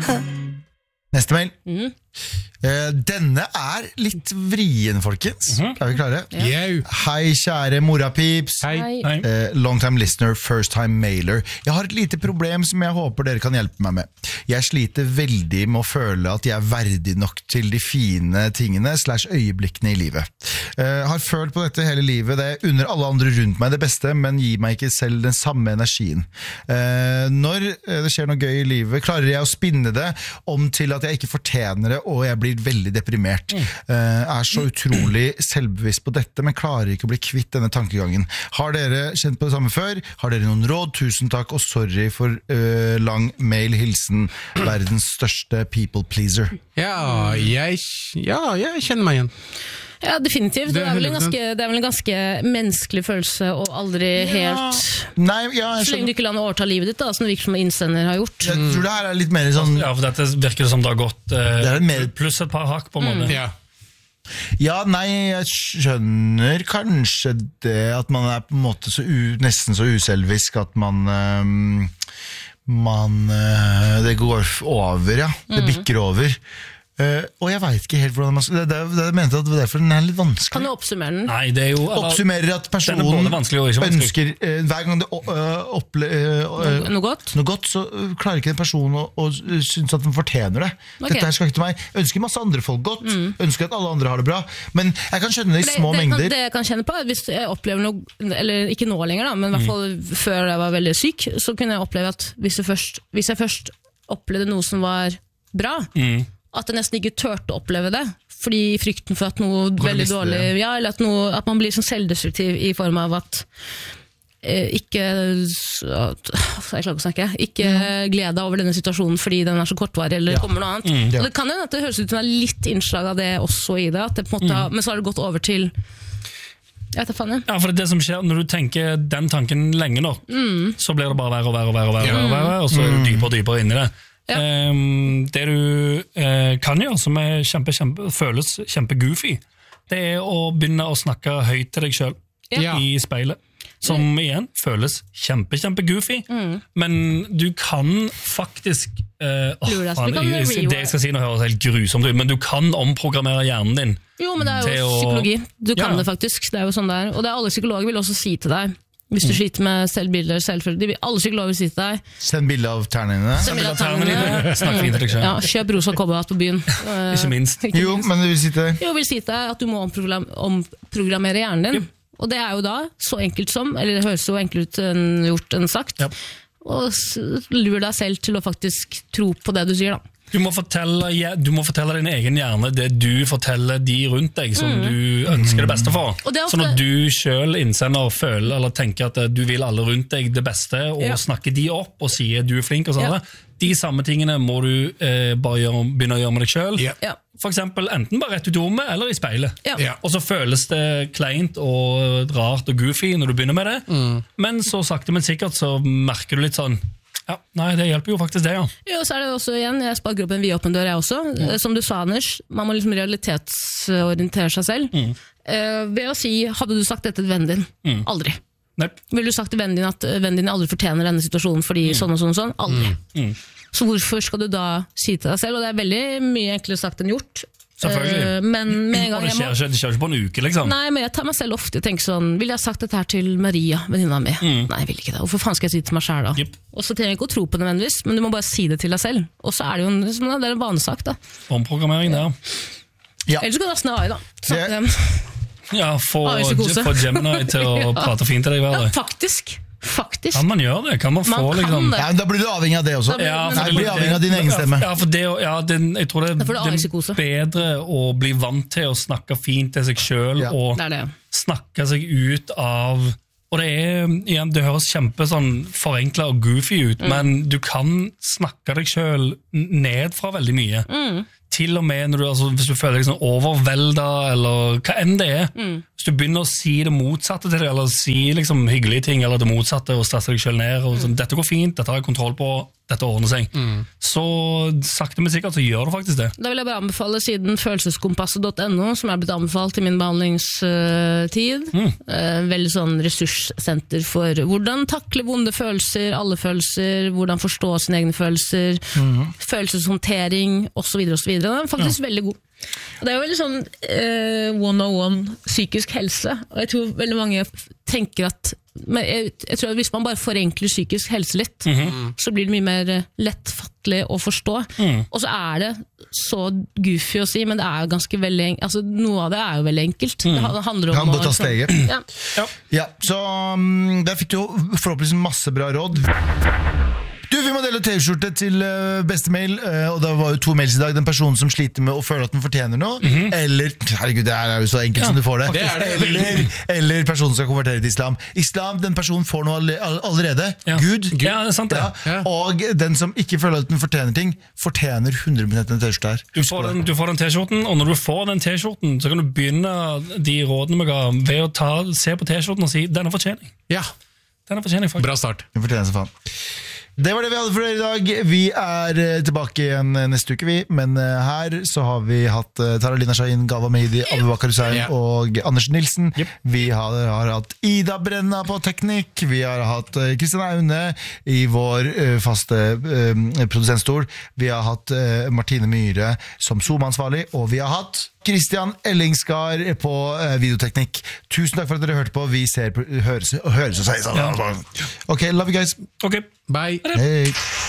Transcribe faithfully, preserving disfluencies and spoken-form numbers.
Neste mail. Mm. Uh, denne er litt vrien, folkens. Mm-hmm. Er vi klare? Ja. Hei, kjære morapips. Hei. Hei. Uh, long time listener, first time mailer. Jeg har et lite problem som jeg håper dere kan hjelpe meg med. Jeg sliter veldig med å føle at jeg er verdig nok til de fine tingene slash øyeblikkene i livet. Uh, har følt på dette hele livet. Det er under alle andre rundt meg det beste, men gir meg ikke selv den samme energien. Uh, når det skjer noe gøy i livet, klarer jeg å spinne det om til at jeg ikke fortjener det, og jeg blir veldig deprimert. Mm. Uh, er så utrolig selvbevisst på dette, men klarer ikke å bli kvitt denne tankegangen. Har dere kjent på det samme før? Har dere noen råd? Tusen takk, og sorry for uh, lang mail. Hilsen verdens største people pleaser. Ja, jeg, ja, jeg kjenner meg igjen. Ja, definitivt. Det er, vel en ganske, det er vel en ganske menneskelig følelse og aldri ja. helt Nei, ja, så lenge du ikke lar noe overta livet ditt da, som det virker som innsender har gjort. Jeg tror det her er litt mer sånn Ja, for dette virker det som det har gått eh, det er mer... pluss et par hakk på en måte. Mm. Ja. Ja, nei, jeg skjønner kanskje det at man er på en måte så u, nesten så uselvisk at man um, man uh, det går over, ja. Det bikker over. Uh, og jeg vet ikke helt hvordan man skal det, det, det, jeg mente at det er derfor den er litt vanskelig. Kan du oppsummere den? Nei, det er jo eller, Oppsummerer at personen ønsker uh, hver gang det uh, opplever uh, no, noe godt noe godt, så uh, klarer ikke den personen å, å uh, synes at den fortjener det. Okay. Dette her skal ikke til meg. Ønsker masse andre folk godt, mm. ønsker at alle andre har det bra, men jeg kan skjønne det i det, små det, mengder. Det jeg kan kjenne på er hvis jeg opplever noe, eller ikke nå lenger da, men i hvert fall mm. før jeg var veldig syk, så kunne jeg oppleve at hvis jeg først, hvis jeg først opplevde noe som var bra, mm. at jeg nesten ikke tørte å oppleve det, fordi frykten for at noe veldig dårlig, ja, eller at, noe, at man blir sånn selvdestruktiv i form av at eh, ikke at, jeg klarer ikke å snakke, ikke ja. glede over denne situasjonen fordi den er så kortvarig, eller ja. kommer noe annet. Mm, ja. Og det kan jo at det høres ut som det er litt innslag av det også i det, at det på en måte, mm. men så har det gått over til jeg vet faen, ja. Ja, for det, det som skjer når du tenker den tanken lenge nok, mm. så blir det bare verre og verre og verre og verre, og, verre, og så er du dypere og dypere inn i det. Ja. Um, det du uh, kan gjøre, som er kjempe, kjempe, føles kjempe-goofy, det er å begynne å snakke høyt til deg selv ja. i speilet. Som mm. igjen føles kjempe, kjempe-goofy, mm. men du kan faktisk uh, oh, faen, det, det jeg skal si nå høres helt grusomt ut, men du kan omprogrammere hjernen din. Jo, men det er jo psykologi. Du kan ja. det faktisk, det er jo sånn der. Og det er alle psykologer vil også si til deg, hvis du sliter med selvbilder, selvfølelse, alle psykologer vil si til deg send bilde av terningene. Send bilde av terningene. Snakk fint til deg selv. Ja, kjøp rosa cowboyhatt på byen. Ikke minst. Ikke jo, minst. Men det vil si til deg. Jo, vil si til deg at du må omprogram omprogrammere hjernen din. Yep. Og det er jo da så enkelt som, eller det høres så enkelt ut enn gjort enn sagt, yep. og lur deg selv til å faktisk tro på det du sier da. Du må, fortelle, du må fortelle din egen hjerne det du forteller de rundt deg som mm. du ønsker det beste for. Det ofte... Så når du selv innsender og føler eller tenker at du vil alle rundt deg det beste og ja. snakker de opp og sier du er flink og sånn, ja. de samme tingene må du eh, bare gjøre, begynne å gjøre med deg selv. Ja. Ja. For eksempel enten bare rett ut i rommet eller i speilet. Ja. Ja. Og så føles det kleint og rart og goofy når du begynner med det, mm. men så sakte men sikkert så merker du litt sånn ja, nei, det hjelper jo faktisk det, ja. Jo, så er det også igjen, jeg sparker opp en vidåpen dør jeg også. Mm. Som du sa, Anders, man må liksom realitetsorientere seg selv. Mm. Eh, ved å si, hadde du sagt dette til vennen din? Mm. Aldri. Nepp. Vil du sagt til vennen din at vennen din aldri fortjener denne situasjonen fordi mm. sånn og sånn og sånn? Aldri. Mm. Mm. Så hvorfor skal du da si til deg selv? Og det er veldig mye enklere sagt enn gjort. Selvfølgelig. Uh, men med en gang og det skjer, må... det skjer ikke på en uke, liksom. Nei, men jeg tar meg selv ofte og tenker sånn, vil jeg ha sagt dette her til Maria, venninna mi? Mm. Nei, jeg vil ikke det. Hvorfor faen skal jeg si det til meg selv da? Yep. Og så trenger jeg ikke å tro på det nødvendigvis, men du må bare si det til deg selv. Og så er det jo en, det er en vanesak da. Omprogrammering der. Ja. Ellers skal du laste ned A I da. Snakke dem. Ja, få, få Gemini til å ja. prate fint til deg hver dag. Ja, faktisk. Faktisk. Kan man gjøre det? Kan man, man få kan liksom... Ja, da blir du avhengig av det også. Blir, ja, Nei, du blir avhengig av din egen stemme. Ja, for det, ja, den, jeg tror det, det er bedre å bli vant til å snakke fint til seg selv ja. og det det. snakke seg ut av... Og det er, igjen, det høres kjempe sånn forenklet og goofy ut, mm. men du kan snakke deg selv ned fra veldig mye. Mm. Til og med når du, altså, hvis du føler deg sånn overveldet, eller hva enn det er. Mm. Hvis du begynner å si det motsatte til deg, eller si liksom hyggelige ting, eller det motsatte, og stresse deg selv ned, og sånn, mm. dette går fint, dette har jeg kontroll på, dette ordner seg, mm. så sakte men sikkert så gjør det faktisk det. Da vil jeg bare anbefale siden følelseskompasset punktum no, som er blitt anbefalt i min behandlingstid. Mm. Eh, veldig sånn ressurssenter for hvordan takle vonde følelser, alle følelser, hvordan forstå sine egne følelser, mm. følelseshåndtering, og så videre og så videre. Den er faktisk ja. veldig god. Det er jo veldig sånn eh, one oh one psykisk helse, og jeg tror veldig mange tenker at men jeg, jeg tror at hvis man bare forenkler psykisk helse litt, mm-hmm. så blir det mye mer lettfattelig å forstå. Mm. Og så er det så goofy å si, men det er jo ganske veldig altså, noe av det er jo veldig enkelt. Mm. Det handler om kan bare ta steget. Ja. Ja. Ja, så um, der fikk du forhåpentligvis masse bra råd. Du, vi må dele T-skjorte til uh, beste mail, uh, og det var jo to mails i dag. Den personen som sliter med å føle at den fortjener noe, mm-hmm. eller, herregud, det er jo så enkelt ja, som du får det, det, det. Eller, eller personen som skal konvertere til islam. Islam, den personen får noe allerede. Ja. Gud. Gud. Ja, det er sant det. Ja. Og den som ikke føler at den fortjener ting, fortjener hundre prosent en T-skjorte her. Du får, den, du får den T-skjorten, og når du får den T-skjorten, så kan du begynne de rådene vi ga ved å ta, se på T-skjorten og si, denne fortjening. Ja. Denne fortjening, faktisk. Bra start. Den fortjener så faen. Det var det vi hadde for dere i dag. Vi er tilbake igjen neste uke, vi. Men her så har vi hatt Taralina Shahin, Galva Mehidi, Abu Bakar Hussein yeah. og Anders Nilsen. Yep. Vi har, har hatt Ida Brenna på teknikk. Vi har hatt Kristian Aune i vår uh, faste uh, produsentstol. Vi har hatt uh, Martine Myhre som Zoom-ansvarlig, og vi har hatt Kristian Ellingskar på uh, videoteknikk. Tusen takk for at dere hørte på. Vi ser på, høres, høres og sier sammen. Ja. Ok, love you guys. Ok, bye. Hei.